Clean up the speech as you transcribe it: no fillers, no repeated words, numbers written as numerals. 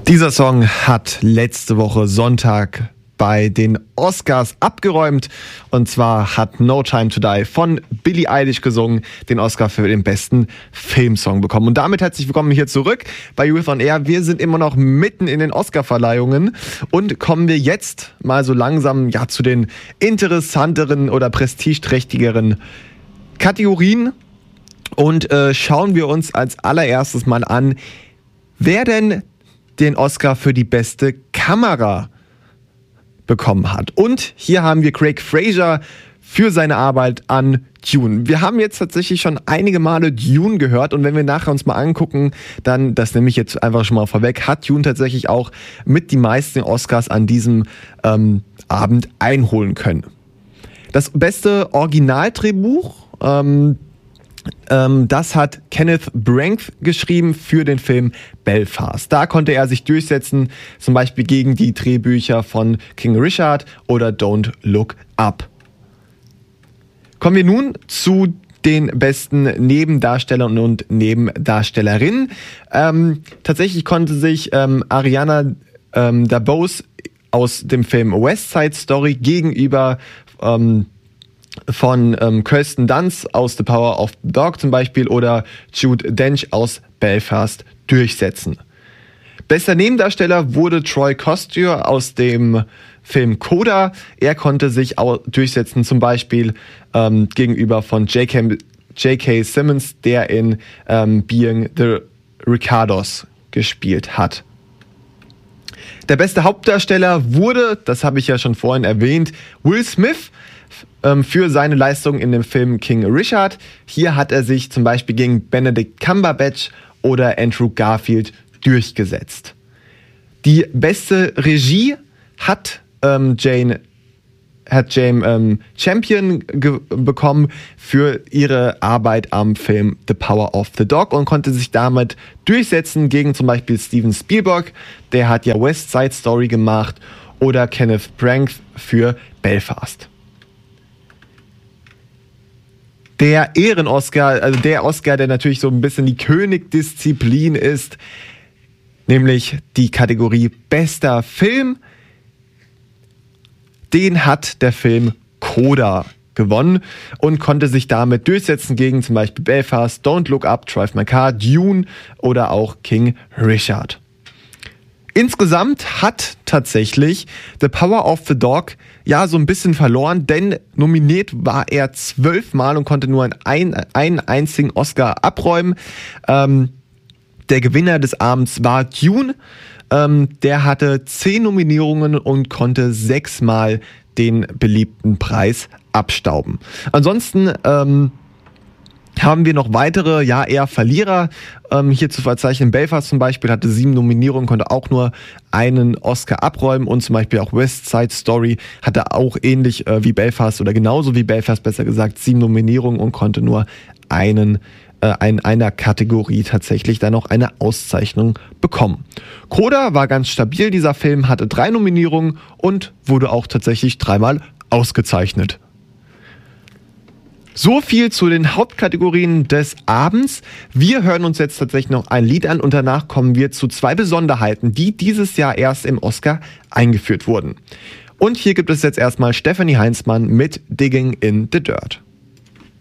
Dieser Song hat letzte Woche Sonntag bei den Oscars abgeräumt. Und zwar hat No Time to Die von Billie Eilish gesungen, den Oscar für den besten Filmsong bekommen. Und damit herzlich willkommen hier zurück bei Youth on Air. Wir sind immer noch mitten in den Oscar-Verleihungen und kommen wir jetzt mal so langsam zu den interessanteren oder prestigeträchtigeren Kategorien. Und schauen wir uns als allererstes mal an, wer denn den Oscar für die beste Kamera bekommen hat. Und hier haben wir Greig Fraser für seine Arbeit an Dune. Wir haben jetzt tatsächlich schon einige Male Dune gehört und wenn wir nachher uns mal angucken, dann, das nehme ich jetzt einfach schon mal vorweg, hat Dune tatsächlich auch mit die meisten Oscars an diesem Abend einholen können. Das beste Originaldrehbuch, das hat Kenneth Branagh geschrieben für den Film Belfast. Da konnte er sich durchsetzen, zum Beispiel gegen die Drehbücher von King Richard oder Don't Look Up. Kommen wir nun zu den besten Nebendarstellern und Nebendarstellerinnen. Tatsächlich konnte sich Ariana DeBose aus dem Film West Side Story gegenüber von Kirsten Dunst aus The Power of the Dog zum Beispiel oder Judi Dench aus Belfast durchsetzen. Bester Nebendarsteller wurde Troy Kotsur aus dem Film Coda. Er konnte sich durchsetzen zum Beispiel gegenüber von J.K. Simmons, der in Being the Ricardos gespielt hat. Der beste Hauptdarsteller wurde, das habe ich ja schon vorhin erwähnt, Will Smith für seine Leistung in dem Film King Richard. Hier hat er sich zum Beispiel gegen Benedict Cumberbatch oder Andrew Garfield durchgesetzt. Die beste Regie hat Jane Champion bekommen für ihre Arbeit am Film The Power of the Dog und konnte sich damit durchsetzen gegen zum Beispiel Steven Spielberg, der hat ja West Side Story gemacht, oder Kenneth Branagh für Belfast. Der Ehren-Oscar, also der Oscar, der natürlich so ein bisschen die Königdisziplin ist, nämlich die Kategorie Bester Film, den hat der Film Coda gewonnen und konnte sich damit durchsetzen gegen zum Beispiel Belfast, Don't Look Up, Drive My Car, Dune oder auch King Richard. Insgesamt hat tatsächlich The Power of the Dog so ein bisschen verloren, denn nominiert war er 12 Mal und konnte nur einen einzigen Oscar abräumen. Der Gewinner des Abends war Dune. Der hatte 10 Nominierungen und konnte 6 Mal den beliebten Preis abstauben. Ansonsten haben wir noch weitere, eher Verlierer hier zu verzeichnen. Belfast zum Beispiel hatte 7 Nominierungen, konnte auch nur einen Oscar abräumen und zum Beispiel auch West Side Story hatte auch ähnlich wie Belfast oder genauso wie Belfast besser gesagt 7 Nominierungen und konnte nur in einer Kategorie tatsächlich dann noch eine Auszeichnung bekommen. Coda war ganz stabil, dieser Film hatte 3 Nominierungen und wurde auch tatsächlich 3-mal ausgezeichnet. So viel zu den Hauptkategorien des Abends. Wir hören uns jetzt tatsächlich noch ein Lied an und danach kommen wir zu 2 Besonderheiten, die dieses Jahr erst im Oscar eingeführt wurden. Und hier gibt es jetzt erstmal Stephanie Heinzmann mit Digging in the Dirt.